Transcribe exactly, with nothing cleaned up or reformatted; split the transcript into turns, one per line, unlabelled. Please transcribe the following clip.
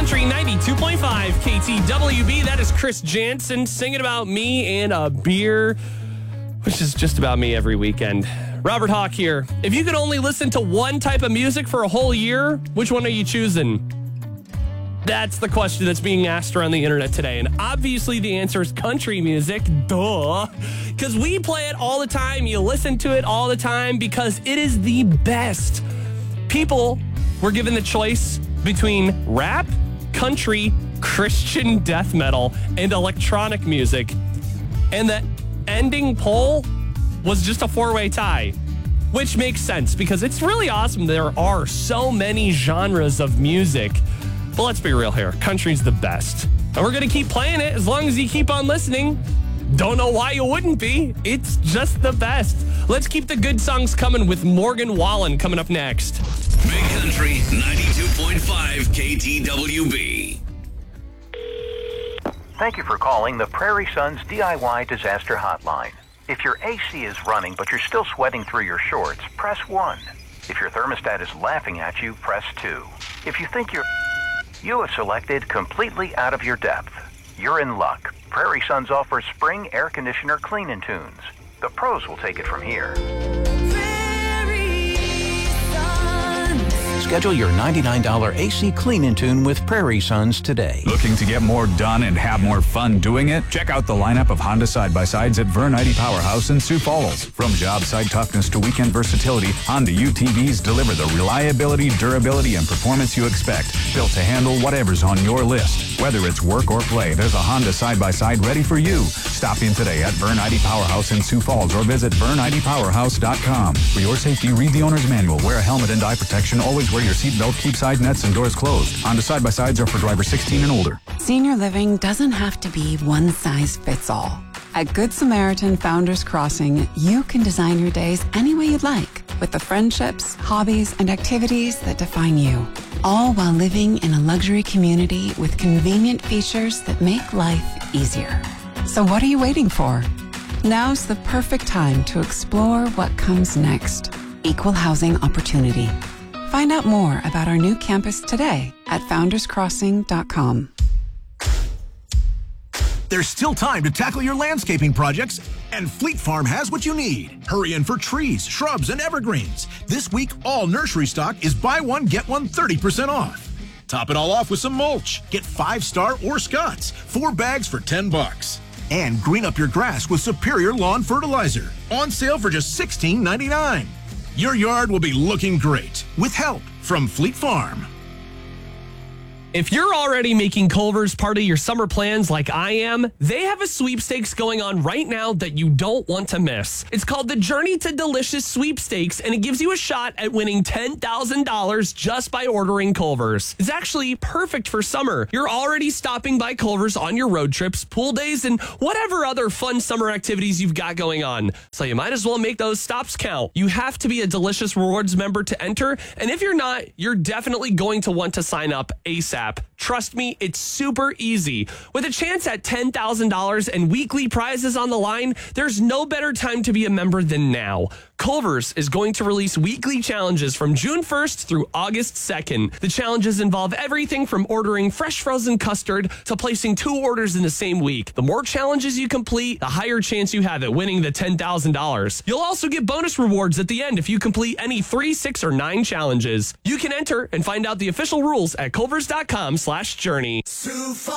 Country ninety-two point five K T W B. That is Chris Jansen singing about me and a beer, which is just about me every weekend. Robert Hawk here. If you could only listen to one type of music for a whole year, which one are you choosing? That's the question that's being asked around the internet today. And obviously the answer is country music. Duh. Because we play it all the time. You listen to it all the time because it is the best. People were given the choice between rap, country, Christian death metal, and electronic music. And the ending poll was just a four-way tie, which makes sense because it's really awesome. There are so many genres of music. But let's be real here. Country's the best. And we're going to keep playing it as long as you keep on listening. Don't know why you wouldn't be. It's just the best. Let's keep the good songs coming with Morgan Wallen coming up next.
Big Country ninety-two point five K T W B.
Thank you for calling the Prairie Sons D I Y Disaster Hotline. If your A C is running but you're still sweating through your shorts, press one. If your thermostat is laughing at you, press two. If you think you're... You have selected completely out of your depth. You're in luck. Prairie Sons offers spring air conditioner clean-in tunes. The pros will take it from here. Schedule your ninety-nine dollars A C clean-in tune with Prairie Sons today.
Looking to get more done and have more fun doing it? Check out the lineup of Honda side-by-sides at Vern I D Powerhouse in Sioux Falls. From job site toughness to weekend versatility, Honda U T Vs deliver the reliability, durability, and performance you expect, built to handle whatever's on your list. Whether it's work or play, there's a Honda side-by-side ready for you. Stop in today at Vern I D Powerhouse in Sioux Falls or visit vern I D powerhouse dot com. For your safety, read the owner's manual. Wear a helmet and eye protection. Always wear your seatbelt. Keep side nets and doors closed. Honda side-by-sides are for drivers sixteen and older.
Senior living doesn't have to be one size fits all. At Good Samaritan Founders Crossing, you can design your days any way you'd like with the friendships, hobbies, and activities that define you, all while living in a luxury community with convenient features that make life easier. So what are you waiting for? Now's the perfect time to explore what comes next. Equal housing opportunity. Find out more about our new campus today at founders crossing dot com.
There's still time to tackle your landscaping projects, and Fleet Farm has what you need. Hurry in for trees, shrubs, and evergreens. This week, all nursery stock is buy one, get one thirty percent off. Top it all off with some mulch. Get five-star or Scott's, four bags for ten bucks. And green up your grass with Superior Lawn Fertilizer. On sale for just sixteen ninety-nine. Your yard will be looking great with help from Fleet Farm.
If you're already making Culver's part of your summer plans like I am, they have a sweepstakes going on right now that you don't want to miss. It's called the Journey to Delicious Sweepstakes, and it gives you a shot at winning ten thousand dollars just by ordering Culver's. It's actually perfect for summer. You're already stopping by Culver's on your road trips, pool days, and whatever other fun summer activities you've got going on. So you might as well make those stops count. You have to be a Delicious Rewards member to enter, and if you're not, you're definitely going to want to sign up ASAP. Trust me, it's super easy. With a chance at ten thousand dollars and weekly prizes on the line, there's no better time to be a member than now. Culver's is going to release weekly challenges from June first through August second. The challenges involve everything from ordering fresh frozen custard to placing two orders in the same week. The more challenges you complete, the higher chance you have at winning the ten thousand dollars. You'll also get bonus rewards at the end if you complete any three, six, or nine challenges. You can enter and find out the official rules at culvers dot com slash journey.